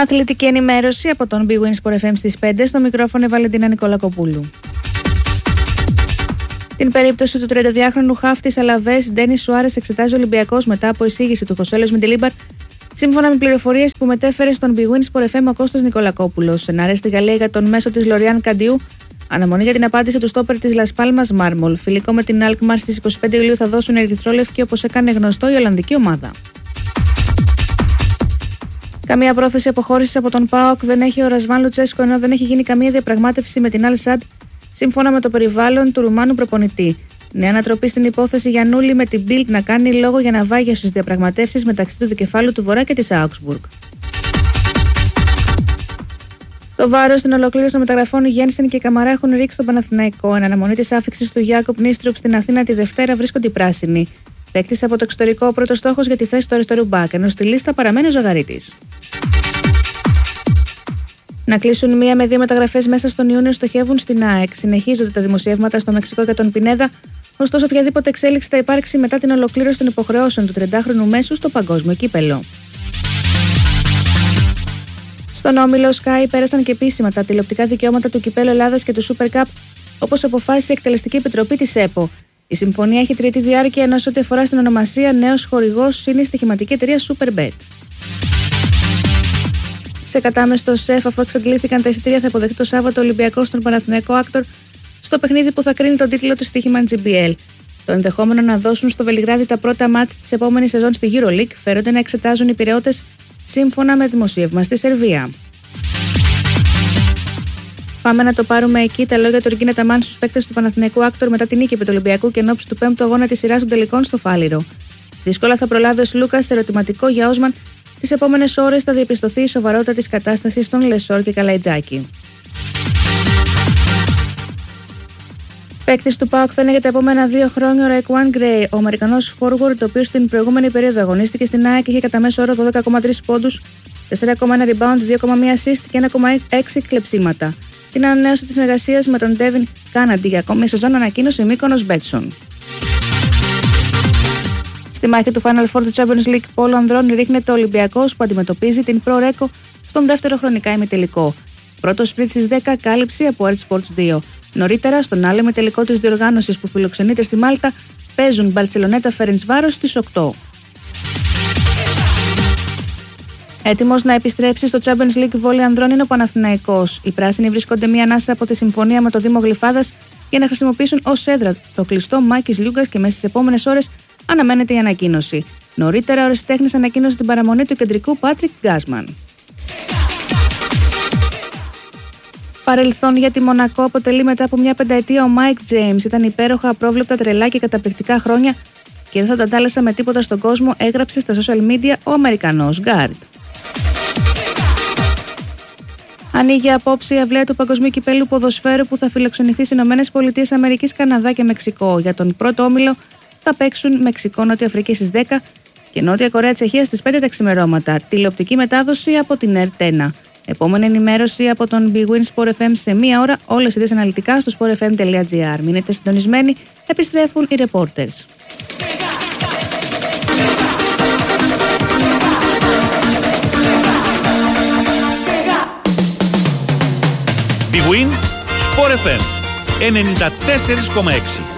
Αθλητική ενημέρωση από τον Big Win Sport FM στις 5, στο μικρόφωνο Βαλεντίνα Νικολακοπούλου. Την περίπτωση του 32χρονου χαφ της Αλαβές, Ντένις Σουάρες, εξετάζει ο Ολυμπιακός μετά από εισήγηση του Χωσέ Μεντιλίμπαρ, σύμφωνα με πληροφορίες που μετέφερε στον Big Win Sport FM ο Κώστας Νικολακόπουλος. Σενάρια στη Γαλλία για τον μέσο της Λοριάν Καντιού. Αναμονή για την απάντηση του στόπερ της Λας Πάλμας Μάρμολ. Φιλικό με την Αλκμαρ στις 25 Ιουλίου θα δώσουν ερυθρόλευκοι, όπως έκανε γνωστό η Ολλανδική ομάδα. Καμία πρόθεση αποχώρησης από τον ΠΑΟΚ δεν έχει ο Ρασβάν Λουτσέσκο, ενώ δεν έχει γίνει καμία διαπραγμάτευση με την Αλ Σαντ, σύμφωνα με το περιβάλλον του Ρουμάνου προπονητή. Νέα ανατροπή στην υπόθεση Γιαννούλη, με την Bild να κάνει λόγο για ναυάγιο στις διαπραγματεύσεις μεταξύ του δικεφάλου του Βορρά και της Augsburg. Το βάρος στην ολοκλήρωση των μεταγραφών Γένσεν και Καμαρά έχουν ρίξει τον Παναθηναϊκό. Εν αναμονή της άφιξης του Γιάκοπ Νίστρουπ στην Αθήνα τη Δευτέρα βρίσκονται οι πράσινοι. Παίκτης από το εξωτερικό, ο πρώτος στόχος για τη θέση του αριστερού μπακ, ενώ στη λίστα παραμένει ο Ζαγαρίτης. Να κλείσουν 1 με 2 μεταγραφές μέσα στον Ιούνιο στοχεύουν στην ΑΕΚ. Συνεχίζονται τα δημοσιεύματα στο Μεξικό για τον Πινέδα, ωστόσο οποιαδήποτε εξέλιξη θα υπάρξει μετά την ολοκλήρωση των υποχρεώσεων του 30χρονου μέσου στο παγκόσμιο κύπελο. Στον όμιλο Sky πέρασαν και επίσημα τα τηλεοπτικά δικαιώματα του Κυπέλλου Ελλάδας και του Super Cup, όπως αποφάσισε η Εκτελεστική Επιτροπή της ΕΠΟ. Η συμφωνία έχει τριετή διάρκεια, ενώ σε ό,τι αφορά στην ονομασία, νέος χορηγός είναι η στοιχηματική εταιρεία Superbet. Σε κατάμεστο ΣΕΦ, αφού εξαντλήθηκαν τα εισιτήρια, θα αποδεχτεί το Σάββατο ο Ολυμπιακός στον Παναθηναϊκό Άκτορ στο παιχνίδι που θα κρίνει τον τίτλο του στοίχημα GBL. Το ενδεχόμενο να δώσουν στο Βελιγράδι τα πρώτα μάτς της επόμενης σεζόν στη EuroLeague φέρονται να εξετάζουν οι Πειραιώτες, σύμφωνα με δημοσίευμα στη Σερβία. Πάμε να το πάρουμε εκεί τα λόγια του Ριγκίνα Ταμάν στους παίκτες του Παναθηναϊκού Άκτορ μετά την νίκη επί του Ολυμπιακού και ενόψει του 5ου αγώνα της σειράς των τελικών στο Φάληρο. Δύσκολα θα προλάβει ο Σλούκας σε ερωτηματικό για Όσμαν. Τις επόμενες ώρες θα διαπιστωθεί η σοβαρότητα της κατάστασης των Λεσόρ και Καλαϊτζάκη. Παίκτης του ΠΑΟΚ θα είναι για τα επόμενα 2 χρόνια ο Ραϊκουάν Γκρέι, ο Αμερικανός forward, ο οποίος στην προηγούμενη περίοδο αγωνίστηκε στην ΑΕΚ, είχε κατά μέσο όρο 12,3 πόντους, 4,1 rebound, 2,1 assist και 1,6 κλεψίματα. Την ανανέωση της συνεργασίας με τον Ντέβιν Κάναντι για ακόμη σεζόν ανακοίνωσε η Μύκονος Μπέτσον. Στη μάχη του Final Four του Champions League Πόλο Ανδρών ρίχνεται ο Ολυμπιακός, που αντιμετωπίζει την Pro Reco στον δεύτερο χρονικά ημιτελικό. Πρώτο σπριτ στις 10, κάλυψη από Earth Sports 2. Νωρίτερα, στον άλλο ημιτελικό της διοργάνωσης που φιλοξενείται στη Μάλτα, παίζουν Μπαρτσελονέτα Φερεντσβάρος στις 8. Έτοιμος να επιστρέψει στο Champions League Βόλεϊ Ανδρών είναι ο Παναθηναϊκός. Οι πράσινοι βρίσκονται μία ανάσα από τη συμφωνία με το Δήμο Γλυφάδας για να χρησιμοποιήσουν ως έδρα το κλειστό Μάκης Λιούγκας και μέσα στις επόμενες ώρες αναμένεται η ανακοίνωση. Νωρίτερα, ο ερασιτέχνης ανακοίνωσε την παραμονή του κεντρικού Πάτρικ Γκάσμαν. Παρελθόν για τη Μονακό αποτελεί μετά από μια πενταετία ο Μάικ Τζέιμς. Ήταν υπέροχα, απρόβλεπτα, τρελά και καταπληκτικά χρόνια και δεν θα τα αντάλλασα με τίποτα στον κόσμο, έγραψε στα social media ο Αμερικανός γκάρντ. Ανοίγει απόψε η αυλαία του Παγκοσμίου Κυπέλλου Ποδοσφαίρου που θα φιλοξενηθεί στις ΗΠΑ, Καναδά και Μεξικό. Για τον πρώτο όμιλο θα παίξουν Μεξικό, Νότια Αφρική στις 10 και Νότια Κορέα Τσεχία στις 5 τα ξημερώματα. Τηλεοπτική μετάδοση από την ΕΡΤ1. Επόμενη ενημέρωση από τον Big Win Sport FM σε 1 ώρα, όλες οι ειδήσεις αναλυτικά στο sportfm.gr. Μείνετε συντονισμένοι, επιστρέφουν οι reporters. Big Win Sport FM 94,6.